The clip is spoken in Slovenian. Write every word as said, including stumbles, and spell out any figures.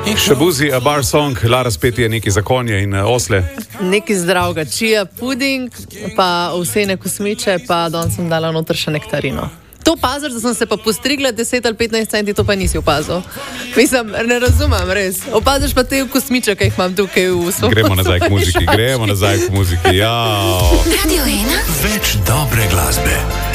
Shabuzi, a bar song, Lara spet je neki za konje in uh, osle. Neki zdravga, čija puding, pa ovsene kosmiče, pa danes sem dala noter še nektarino. To opaziš, da sem se pa postrigla deset ali petnajst centi, to pa nisi opazil. Mislim, ne razumem, res. Opaziš pa te kosmiče, ki jih imam tukaj v svojem. Gremo nazaj k muziki, gremo nazaj k muziki, ja. Radio ena. Več dobre glasbe.